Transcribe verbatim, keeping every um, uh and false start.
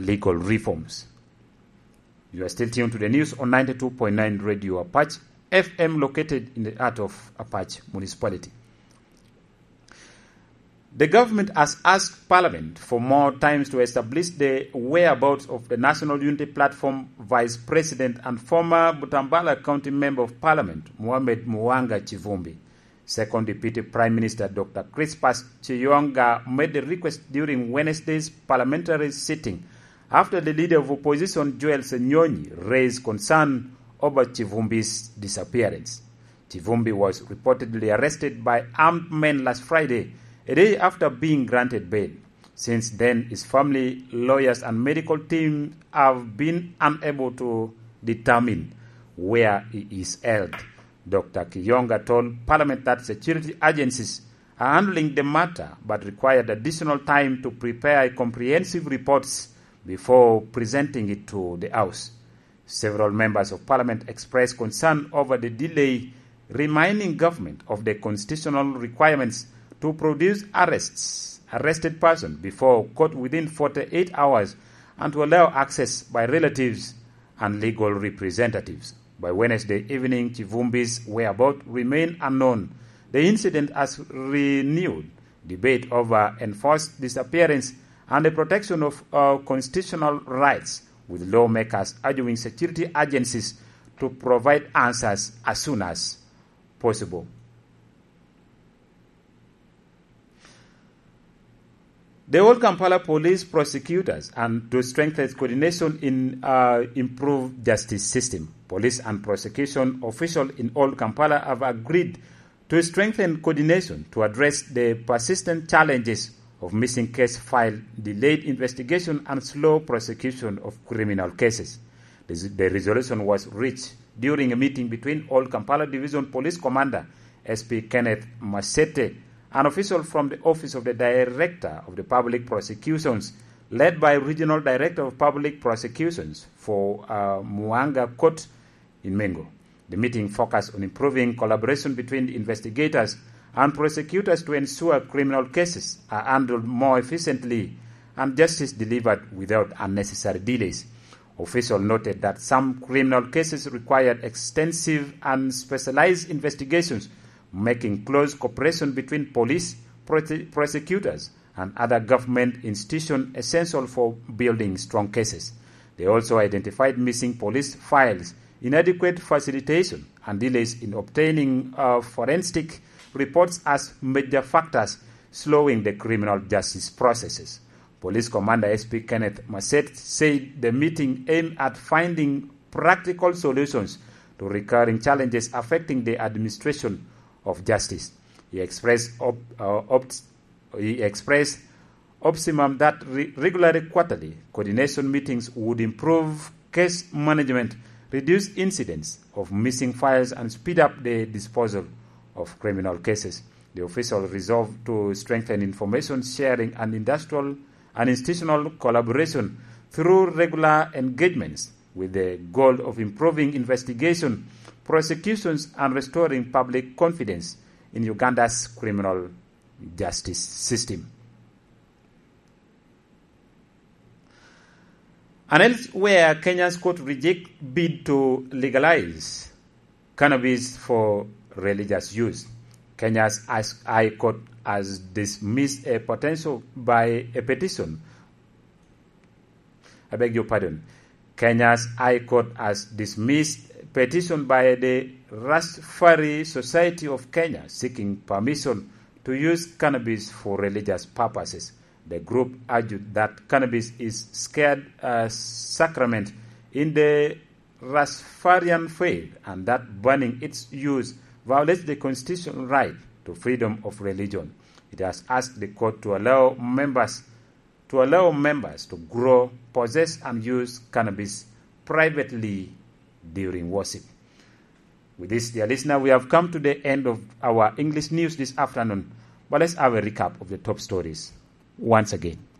and legal reforms. You are still tuned to the news on ninety-two point nine Radio Apache F M, located in the heart of Apache Municipality. The government has asked Parliament for more time to establish the whereabouts of the National Unity Platform Vice President and former Butambala County Member of Parliament, Mohamed Mwanga Chivumbi. Second Deputy Prime Minister Doctor Crispus Chiyonga made the request during Wednesday's parliamentary sitting after the leader of opposition, Joel Senyonyi, raised concern over Chivumbi's disappearance. Chivumbi was reportedly arrested by armed men last Friday, a day after being granted bail. Since then, his family, lawyers, and medical team have been unable to determine where he is held. Doctor Kiyonga told Parliament that security agencies are handling the matter but required additional time to prepare comprehensive reports before presenting it to the House. Several members of Parliament expressed concern over the delay, reminding government of the constitutional requirements to produce arrests, arrested person before court within forty-eight hours and to allow access by relatives and legal representatives. By Wednesday evening, Chivumbi's whereabouts remain unknown. The incident has renewed debate over enforced disappearance and the protection of uh, constitutional rights, with lawmakers urging security agencies to provide answers as soon as possible. The Old Kampala police prosecutors and to strengthen coordination in uh, improved justice system. Police and prosecution officials in Old Kampala have agreed to strengthen coordination to address the persistent challenges of missing case file, delayed investigation, and slow prosecution of criminal cases. The, the resolution was reached during a meeting between Old Kampala Division Police Commander S P Kenneth Masete, an official from the Office of the Director of the Public Prosecutions, led by Regional Director of Public Prosecutions for uh, Muanga Court in Mengo. The meeting focused on improving collaboration between investigators and prosecutors to ensure criminal cases are handled more efficiently and justice delivered without unnecessary delays. Officials noted that some criminal cases required extensive and specialized investigations, making close cooperation between police, prose- prosecutors, and other government institutions essential for building strong cases. They also identified missing police files, inadequate facilitation, and delays in obtaining uh, forensic reports as major factors slowing the criminal justice processes. Police Commander S P Kenneth Masset said the meeting aimed at finding practical solutions to recurring challenges affecting the administration of justice. He expressed op, uh, opt, he expressed optimism that re- regular quarterly coordination meetings would improve case management, reduce incidents of missing files, and speed up the disposal of criminal cases. The official resolved to strengthen information sharing and industrial and institutional collaboration through regular engagements with the goal of improving investigation, prosecutions, and restoring public confidence in Uganda's criminal justice system. And elsewhere, Kenya's court reject bid to legalize cannabis for religious use. Kenya's High Court has dismissed a potential by a petition. I beg your pardon. Kenya's High Court has dismissed a petition by the Rastafari Society of Kenya seeking permission to use cannabis for religious purposes. The group argued that cannabis is sacred uh, sacrament in the Rastafarian faith and that banning its use violates the constitutional right to freedom of religion. It has asked the court to allow members to allow members to grow, possess, and use cannabis privately during worship. With this, dear listener, we have come to the end of our English news this afternoon, but let's have a recap of the top stories once again.